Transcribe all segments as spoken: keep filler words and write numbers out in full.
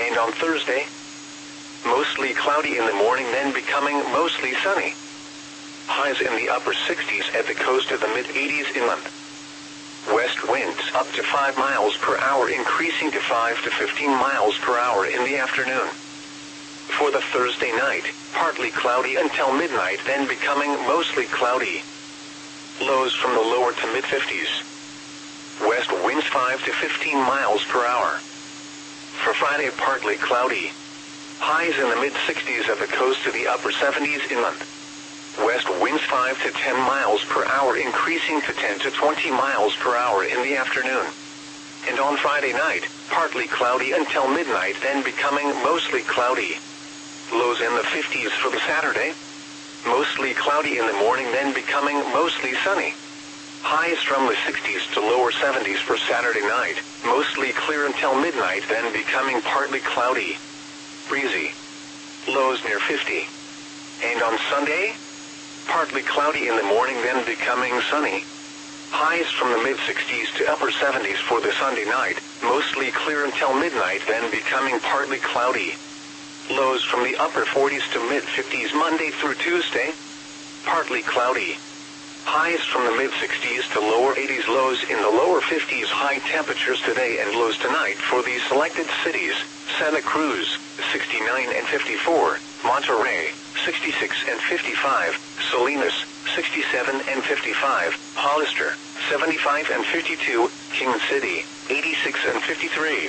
And on Thursday, mostly cloudy in the morning, then becoming mostly sunny. Highs in the upper sixties at the coast to the mid-eighties inland. West winds up to five miles per hour, increasing to five to fifteen miles per hour in the afternoon. For the Thursday night, partly cloudy until midnight, then becoming mostly cloudy. Lows from the lower to mid-fifties. West winds five to fifteen miles per hour. For Friday, partly cloudy. Highs in the mid-sixties at the coast to the upper seventies inland. West winds five to ten miles per hour, increasing to ten to twenty miles per hour in the afternoon. And on Friday night, partly cloudy until midnight, then becoming mostly cloudy. Lows in the fifties for the Saturday. Mostly cloudy in the morning, then becoming mostly sunny. Highs from the sixties to lower seventies for Saturday night. Mostly clear until midnight, then becoming partly cloudy. Breezy. Lows near fifty. And on Sunday, partly cloudy in the morning, then becoming sunny. Highs from the mid-sixties to upper seventies for the Sunday night. Mostly clear until midnight, then becoming partly cloudy. Lows from the upper forties to mid-fifties Monday through Tuesday. Partly cloudy. Highs from the mid-sixties to lower eighties. Lows in the lower fifties. High temperatures today and lows tonight for these selected cities: Santa Cruz, sixty-nine and fifty-four, Monterey, sixty-six and fifty-five, Salinas, sixty-seven and fifty-five, Hollister, seventy-five and fifty-two, King City, eighty-six and fifty-three.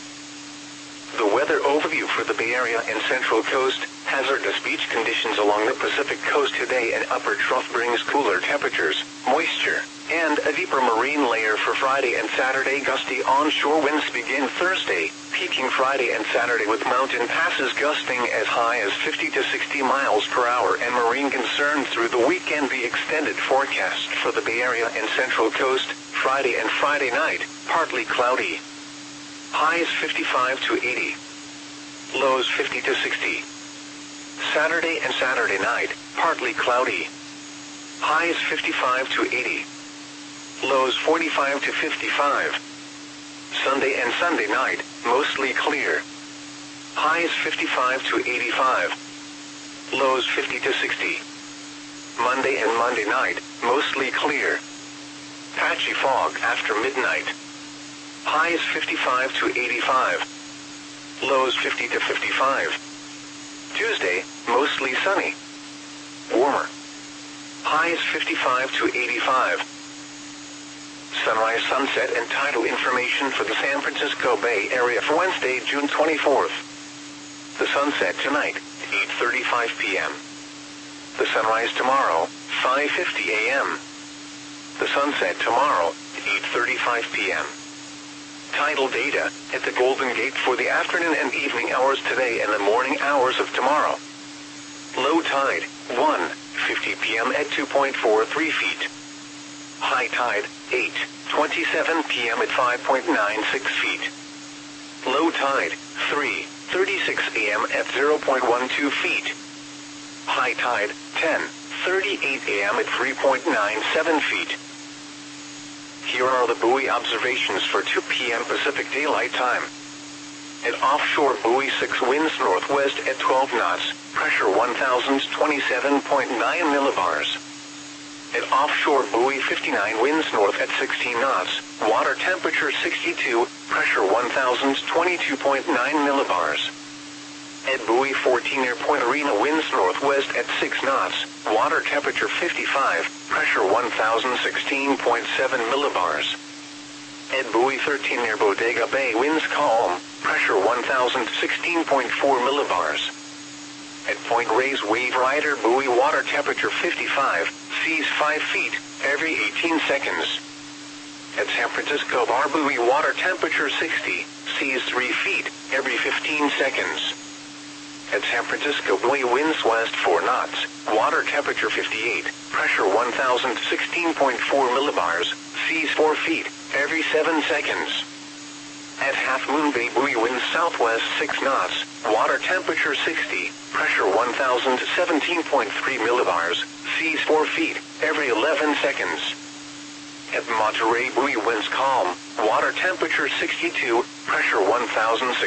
The weather overview for the Bay Area and Central Coast. Hazardous beach conditions along the Pacific Coast today. An upper trough brings cooler temperatures, moisture, and a deeper marine layer for Friday and Saturday. Gusty onshore winds begin Thursday, peaking Friday and Saturday with mountain passes gusting as high as fifty to sixty miles per hour, and marine concern through the weekend. The extended forecast for the Bay Area and Central Coast. Friday and Friday night, partly cloudy. Highs fifty-five to eighty. Lows fifty to sixty. Saturday and Saturday night, partly cloudy. Highs fifty-five to eighty. Lows forty-five to fifty-five. Sunday and Sunday night, mostly clear. Highs fifty-five to eighty-five. Lows fifty to sixty. Monday and Monday night, mostly clear. Patchy fog after midnight. Highs fifty-five to eighty-five. Lows fifty to fifty-five. Tuesday, mostly sunny. Warmer. Highs fifty-five to eighty-five. Sunrise, sunset, and tidal information for the San Francisco Bay Area for Wednesday, June twenty-fourth. The sunset tonight, eight thirty-five p m The sunrise tomorrow, five fifty a m The sunset tomorrow, eight thirty-five p m Tidal data at the Golden Gate for the afternoon and evening hours today and the morning hours of tomorrow. Low tide, one fifty p m at two point four three feet. High tide, eight twenty-seven p m at five point nine six feet. Low tide, three thirty-six a m at zero point one two feet. High tide, ten thirty-eight a m at three point nine seven feet. Here are the buoy observations for two p m Pacific Daylight Time. At offshore buoy six, winds northwest at twelve knots, pressure one thousand twenty-seven point nine millibars. At offshore buoy fifty-nine, winds north at sixteen knots, water temperature sixty-two, pressure one thousand twenty-two point nine millibars. At buoy fourteen, near Point Arena, winds northwest at six knots, water temperature fifty-five, pressure one thousand sixteen point seven millibars. At buoy thirteen, near Bodega Bay, winds calm, pressure one thousand sixteen point four millibars. At Point Reyes Wave Rider buoy, water temperature fifty-five, seas five feet, every eighteen seconds. At San Francisco Bar buoy, water temperature sixty, seas three feet, every fifteen seconds. At San Francisco buoy, winds west four knots, water temperature fifty-eight, pressure one thousand sixteen point four millibars, seas four feet, every seven seconds. At Half Moon Bay buoy, winds southwest six knots, water temperature sixty, pressure one thousand seventeen point three millibars, seas four feet, every eleven seconds. At Monterey buoy, winds calm, water temperature sixty-two, pressure one thousand